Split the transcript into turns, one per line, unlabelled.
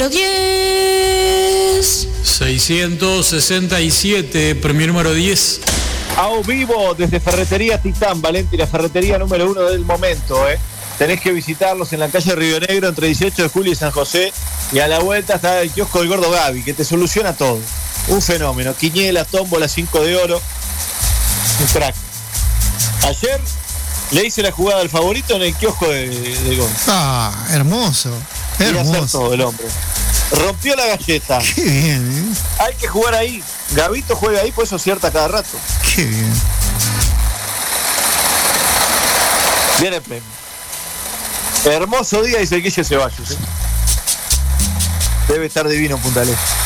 número 10.
667, premio número 10.
A vivo desde Ferretería Titán, Valenti, la ferretería número 1 del momento. Tenés que visitarlos en la calle Río Negro, entre 18 de julio y San José. Y a la vuelta está el kiosco del Gordo Gaby, que te soluciona todo. Un fenómeno. Quiñela, tómbola, 5 de oro. Un crack. Ayer le hice la jugada al favorito en el kiosco de Gonzalo.
Ah, hermoso.
Quería hacer todo el hombre. Rompió la galleta.
Qué bien,
Hay que jugar ahí. Gabito juega ahí, por eso acierta cada rato.
Qué bien.
Viene el premio. Hermoso día, dice el Guille Ceballos. Debe estar divino en Punta del Este.